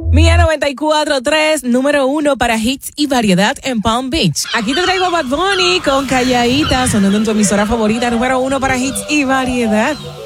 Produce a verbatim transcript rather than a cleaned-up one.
Mía noventa y cuatro tres, número uno para hits y variedad en Palm Beach. Aquí te traigo a Bad Bunny con Calladita, sonando en tu emisora favorita, número uno para hits y variedad.